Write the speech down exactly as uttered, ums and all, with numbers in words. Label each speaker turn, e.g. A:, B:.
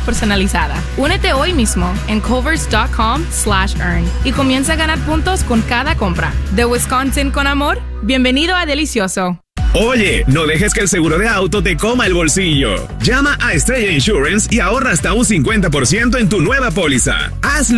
A: personalizada. Únete hoy mismo en culver's.com slash earn y comienza a ganar puntos con cada compra. De Wisconsin con amor, bienvenido a Delicioso.
B: Oye, no dejes que el seguro de auto te coma el bolsillo. Llama a Estrella Insurance y ahorra hasta un cincuenta por ciento en tu nueva póliza. Hazlo